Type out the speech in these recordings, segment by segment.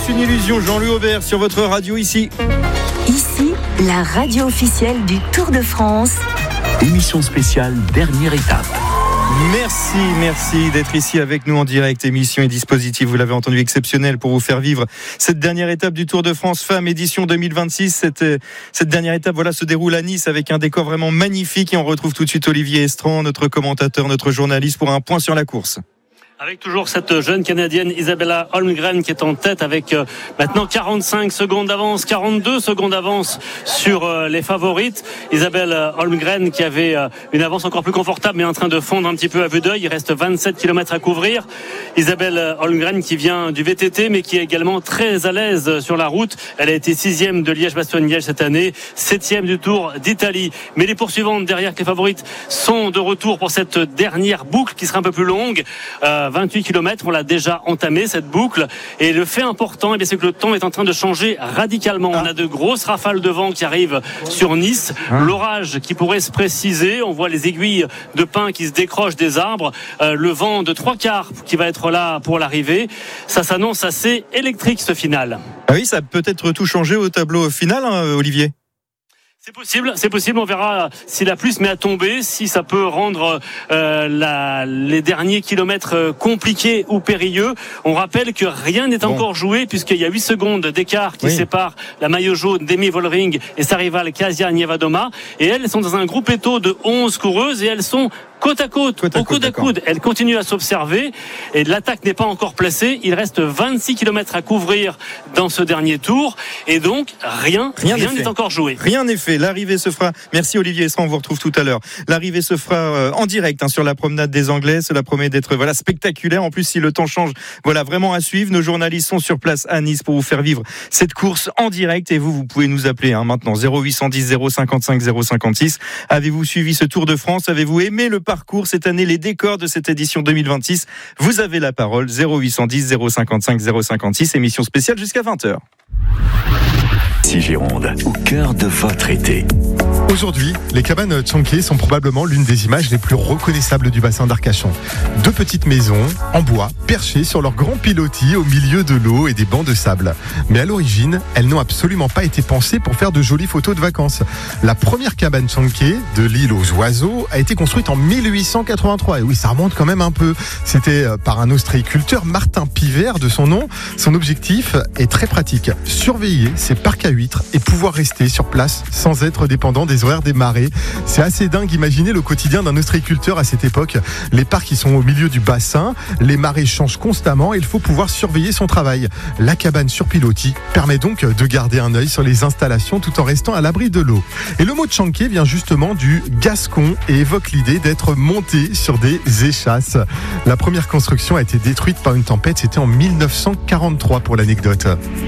Juste une illusion, Jean-Louis Aubert sur votre radio ici. Ici, la radio officielle du Tour de France. Émission spéciale, dernière étape. Merci d'être ici avec nous en direct. Émission et dispositif, vous l'avez entendu, exceptionnel pour vous faire vivre cette dernière étape du Tour de France Femmes édition 2026. Cette dernière étape se déroule à Nice avec un décor vraiment magnifique et on retrouve tout de suite Olivier Estrand, notre commentateur, notre journaliste, pour un point sur la course. Avec toujours cette jeune Canadienne Isabella Holmgren qui est en tête avec maintenant 45 secondes d'avance, 42 secondes d'avance sur les favorites. Isabella Holmgren qui avait une avance encore plus confortable mais en train de fondre un petit peu à vue d'œil. Il reste 27 km à couvrir. Isabella Holmgren qui vient du VTT mais qui est également très à l'aise sur la route. Elle a été 6e de Liège-Bastogne-Liège cette année, 7e du Tour d'Italie. Mais les poursuivantes derrière les favorites sont de retour pour cette dernière boucle qui sera un peu plus longue. 28 km, on l'a déjà entamé cette boucle et le fait important c'est que le temps est en train de changer radicalement. On a de grosses rafales de vent qui arrivent sur Nice, l'orage qui pourrait se préciser, on voit les aiguilles de pin qui se décrochent des arbres, le vent de 3/4 qui va être là pour l'arrivée. Ça s'annonce assez électrique ce final. Ah oui, ça peut être tout changé au tableau final, Olivier. C'est possible, on verra si la pluie se met à tomber, si ça peut rendre les derniers kilomètres compliqués ou périlleux. On rappelle que rien n'est encore joué puisqu'il y a 8 secondes d'écart qui sépare la maillot jaune d'Emi Vollering et sa rivale Kasia Nievadoma. Et elles sont dans un groupetto de 11 coureuses et elles sont côte à côte, au coude à coude. Elle continue à s'observer et l'attaque n'est pas encore placée. Il reste 26 km à couvrir dans ce dernier tour et donc rien n'est encore joué. Rien n'est fait. L'arrivée se fera. Merci Olivier Estrand, on vous retrouve tout à l'heure. L'arrivée se fera en direct sur la promenade des Anglais. Cela promet d'être spectaculaire. En plus, si le temps change, vraiment à suivre. Nos journalistes sont sur place à Nice pour vous faire vivre cette course en direct et vous pouvez nous appeler maintenant 0810 055 056. Avez-vous suivi ce Tour de France? Avez-vous aimé le parcours cette année, les décors de cette édition 2026? Vous avez la parole, 0810 055 056, émission spéciale jusqu'à 20h. Si Gironde, au cœur de votre été. Aujourd'hui, les cabanes Tchonké sont probablement l'une des images les plus reconnaissables du bassin d'Arcachon. 2 petites maisons en bois, perchées sur leur grand pilotis au milieu de l'eau et des bancs de sable. Mais à l'origine, elles n'ont absolument pas été pensées pour faire de jolies photos de vacances. La première cabane Tchonké de l'île aux oiseaux a été construite en 1883. Et oui, ça remonte quand même un peu. C'était par un ostréiculteur, Martin Pivert de son nom. Son objectif est très pratique. Surveiller ces parcs à huîtres et pouvoir rester sur place sans être dépendant des horaires des marées. C'est assez dingue, imaginez le quotidien d'un ostréiculteur à cette époque. Les parcs ils sont au milieu du bassin, les marées changent constamment et il faut pouvoir surveiller son travail. La cabane sur pilotis permet donc de garder un œil sur les installations tout en restant à l'abri de l'eau. Et le mot Tchonké vient justement du gascon et évoque l'idée d'être monté sur des échasses. La première construction a été détruite par une tempête, c'était en 1943 pour l'anecdote.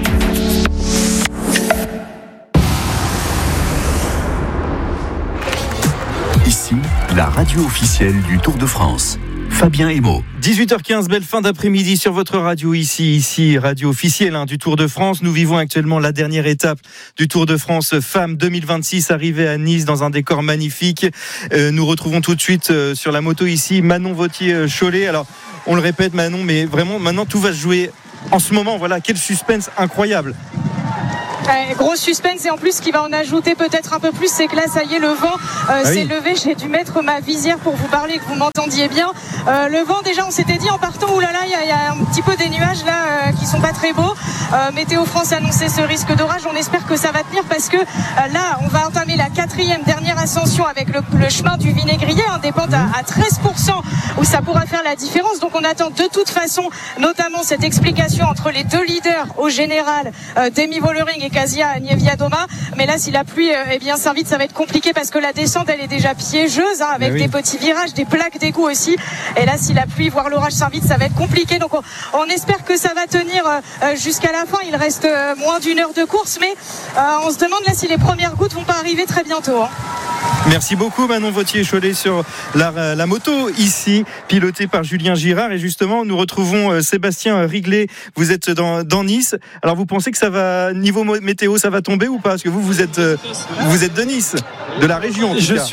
Ici, la radio officielle du Tour de France. Fabien Emo. 18h15, belle fin d'après-midi sur votre radio ici, radio officielle du Tour de France. Nous vivons actuellement la dernière étape du Tour de France Femmes 2026, arrivée à Nice dans un décor magnifique. Nous retrouvons tout de suite sur la moto ici Manon Vautier-Cholet. Alors, on le répète Manon, mais vraiment maintenant tout va se jouer en ce moment. Voilà, quel suspense incroyable. Gros suspense et en plus ce qui va en ajouter peut-être un peu plus, c'est que là ça y est, le vent s'est levé. J'ai dû mettre ma visière pour vous parler, que vous m'entendiez bien. Le vent, déjà on s'était dit en partant, oulala, il y a un petit peu des nuages là qui sont pas très beaux. Météo France annonçait ce risque d'orage. On espère que ça va tenir parce que là on va entamer la 4e dernière ascension avec le chemin du Vinaigrier, des pentes à 13% où ça pourra faire la différence. Donc on attend de toute façon notamment cette explication entre les 2 leaders au général, Demi Vollering et Kasia Nievadoma. Mais là si la pluie s'invite, ça va être compliqué parce que la descente elle est déjà piégeuse avec des petits virages, des plaques d'égout aussi. Et là si la pluie voire l'orage s'invite, ça va être compliqué. Donc on espère que ça va tenir jusqu'à la fin. Il reste moins d'1 heure de course, mais on se demande là si les premières gouttes vont pas arriver très bientôt. Merci beaucoup Manon Vautier-Cholet sur la moto ici, pilotée par Julien Girard. Et justement, nous retrouvons Sébastien Riglet. Vous êtes dans Nice. Alors vous pensez que ça va, niveau météo, ça va tomber ou pas? Parce que vous êtes de Nice, de la région en tout cas.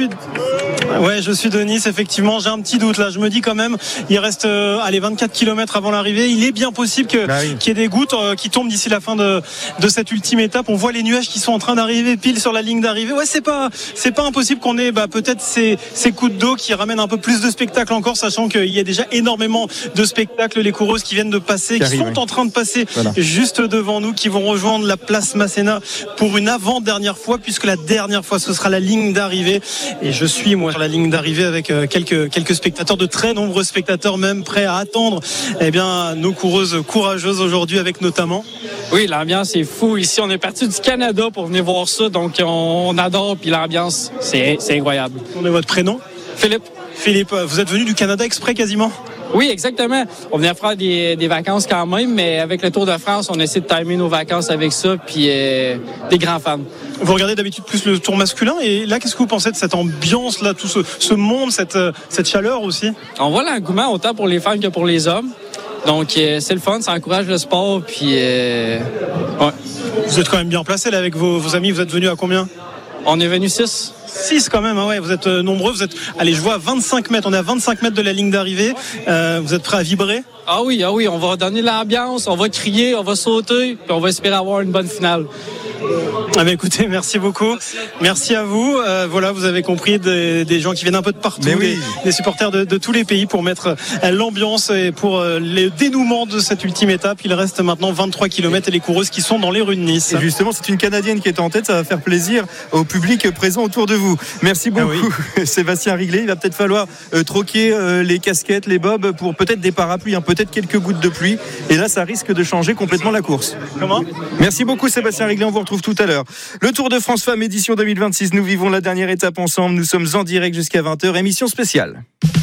Je suis de Nice, effectivement. J'ai un petit doute là. Je me dis quand même, il reste 24 km avant l'arrivée. Il est bien possible qu'il y ait des gouttes qui tombent d'ici la fin de cette ultime étape. On voit les nuages qui sont en train d'arriver pile sur la ligne d'arrivée. Ouais, c'est pas impossible qu'on ait peut-être ces coups d'eau qui ramènent un peu plus de spectacle encore, sachant qu'il y a déjà énormément de spectacles. Les coureuses qui viennent de passer, qui sont en train de passer juste devant nous, qui vont rejoindre la place Masséna pour une avant-dernière fois, puisque la dernière fois ce sera la ligne d'arrivée. Et je suis moi sur la ligne d'arrivée avec quelques spectateurs, de très nombreux spectateurs même prêts à attendre nos coureuses courageuses aujourd'hui, avec notamment. Oui, l'ambiance est fou ici. On est parti du Canada pour venir voir ça, donc on adore, puis l'ambiance, c'est incroyable. On est votre prénom? Philippe, vous êtes venu du Canada exprès quasiment? Oui, exactement. On venait faire des vacances quand même, mais avec le Tour de France, on essaie de timer nos vacances avec ça, puis des grands fans. Vous regardez d'habitude plus le Tour masculin, et là, qu'est-ce que vous pensez de cette ambiance-là, tout ce monde, cette chaleur aussi? On voit l'engouement autant pour les femmes que pour les hommes. Donc, c'est le fun, ça encourage le sport, puis ouais. Vous êtes quand même bien placé là avec vos amis. Vous êtes venus à combien? On est venus 6. 6 quand même, ouais. Vous êtes nombreux. Vous êtes, allez, je vois à 25 mètres. On est à 25 mètres de la ligne d'arrivée. Vous êtes prêts à vibrer? Ah oui, on va donner l'ambiance, on va crier, on va sauter, puis on va espérer avoir une bonne finale. Écoutez, merci beaucoup. Merci à vous. Vous avez compris des gens qui viennent un peu de partout, des supporters de tous les pays pour mettre l'ambiance et pour le dénouement de cette ultime étape. Il reste maintenant 23 km et les coureuses qui sont dans les rues de Nice. Et justement, c'est une Canadienne qui est en tête. Ça va faire plaisir au public présent autour de vous. Merci beaucoup, Sébastien Riglet. Il va peut-être falloir troquer les casquettes, les bobs pour peut-être des parapluies, peut-être quelques gouttes de pluie. Et là, ça risque de changer complètement la course. Comment? Merci beaucoup, Sébastien Riglet. On vous retrouve tout à l'heure. Le Tour de France Femmes édition 2026. Nous vivons la dernière étape ensemble. Nous sommes en direct jusqu'à 20h. Émission spéciale.